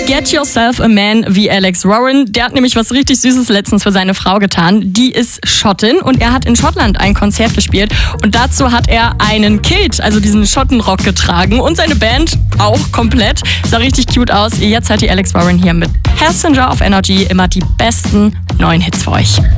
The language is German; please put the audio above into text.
Get Yourself a Man wie Alex Warren. Der hat nämlich was richtig Süßes letztens für seine Frau getan. Die ist Schottin und er hat in Schottland ein Konzert gespielt. Und dazu hat er einen Kilt, also diesen Schottenrock getragen. Und seine Band auch komplett. Sah richtig cute aus. Jetzt hat die Alex Warren hier mit Passenger auf Energy immer die besten neuen Hits für euch.